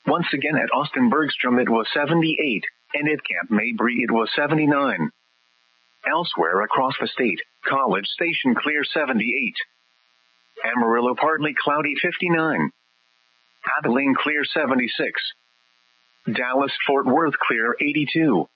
Once again at Austin Bergstrom it was 78, and at Camp Mabry it was 79. Elsewhere across the state, College Station clear 78. Amarillo partly cloudy 59. Abilene clear 76. Dallas-Fort Worth clear 82.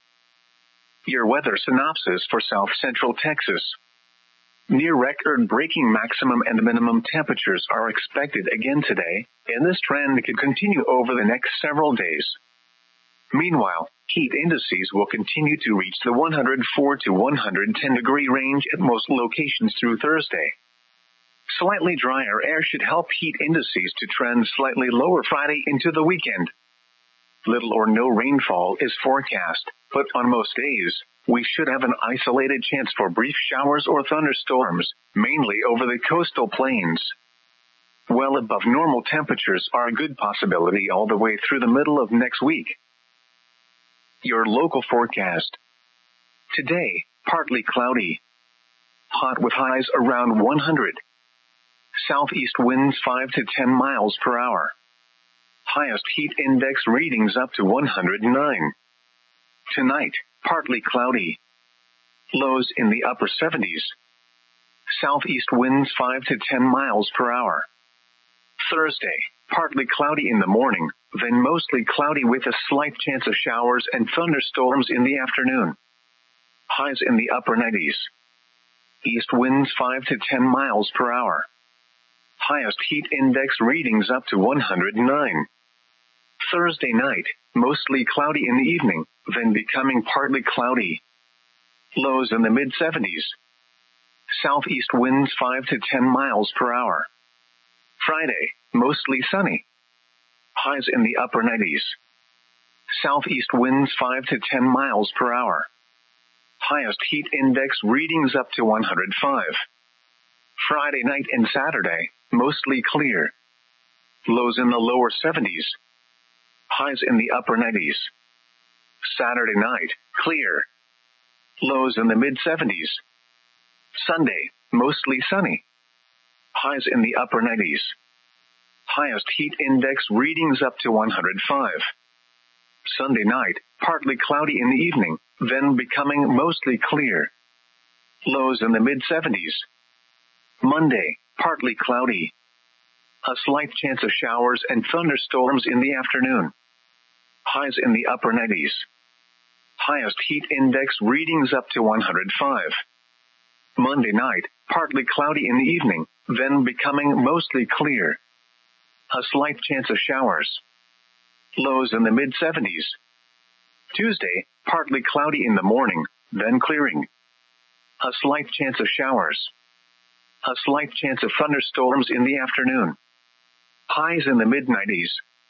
Your weather synopsis for South Central Texas. Near record-breaking maximum and minimum temperatures are expected again today, and this trend could continue over the next several days. Meanwhile, heat indices will continue to reach the 104 to 110 degree range at most locations through Thursday. Slightly drier air should help heat indices to trend slightly lower Friday into the weekend. Little or no rainfall is forecast, but on most days, we should have an isolated chance for brief showers or thunderstorms, mainly over the coastal plains. Well above normal temperatures are a good possibility all the way through the middle of next week. Your local forecast. Today, partly cloudy. Hot with highs around 100. Southeast winds 5 to 10 miles per hour. Highest heat index readings up to 109. Tonight, partly cloudy. Lows in the upper 70s. Southeast winds 5 to 10 miles per hour. Thursday, partly cloudy in the morning, then mostly cloudy with a slight chance of showers and thunderstorms in the afternoon. Highs in the upper 90s. East winds 5 to 10 miles per hour. Highest heat index readings up to 109. Thursday night, mostly cloudy in the evening, then becoming partly cloudy. Lows in the mid-70s. Southeast winds 5 to 10 miles per hour. Friday, mostly sunny. Highs in the upper 90s. Southeast winds 5 to 10 miles per hour. Highest heat index readings up to 105. Friday night and Saturday, mostly clear. Lows in the lower 70s. Highs in the upper 90s. Saturday night, clear. Lows in the mid-70s. Sunday, mostly sunny. Highs in the upper 90s. Highest heat index readings up to 105. Sunday night, partly cloudy in the evening, then becoming mostly clear. Lows in the mid-70s. Monday, partly cloudy. A slight chance of showers and thunderstorms in the afternoon. Highs in the upper 90s. Highest heat index readings up to 105. Monday night, partly cloudy in the evening, then becoming mostly clear. A slight chance of showers. Lows in the mid-70s. Tuesday, partly cloudy in the morning, then clearing. A slight chance of showers. A slight chance of thunderstorms in the afternoon. Highs in the mid-90s.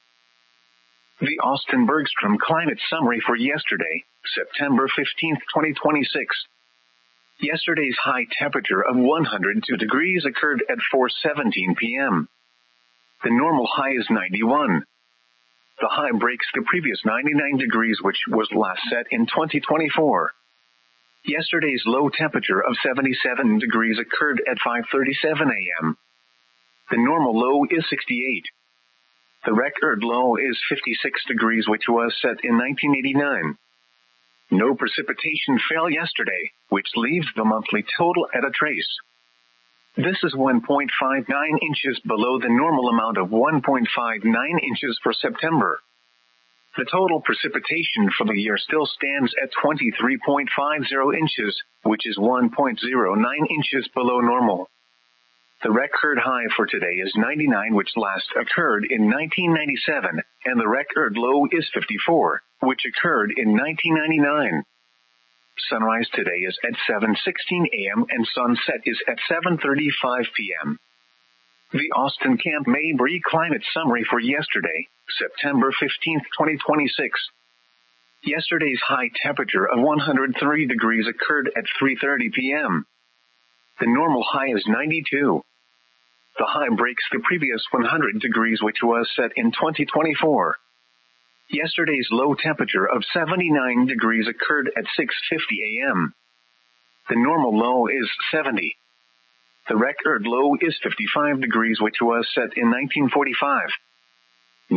The Austin Bergstrom Climate Summary for yesterday, September 15, 2026. Yesterday's high temperature of 102 degrees occurred at 4:17 p.m. The normal high is 91. The high breaks the previous 99 degrees which was last set in 2024. Yesterday's low temperature of 77 degrees occurred at 5:37 a.m. The normal low is 68. The record low is 56 degrees which was set in 1989. No precipitation fell yesterday, which leaves the monthly total at a trace. This is 1.59 inches below the normal amount of 1.59 inches for September. The total precipitation for the year still stands at 23.50 inches, which is 1.09 inches below normal. The record high for today is 99, which last occurred in 1997, and the record low is 54, which occurred in 1999. Sunrise today is at 7:16 a.m. and sunset is at 7:35 p.m. The Austin Camp Mabry Climate Summary for yesterday, September 15, 2026. Yesterday's high temperature of 103 degrees occurred at 3:30 p.m. The normal high is 92. The high breaks the previous 100 degrees which was set in 2024. Yesterday's low temperature of 79 degrees occurred at 6:50 a.m. The normal low is 70. The record low is 55 degrees which was set in 1945.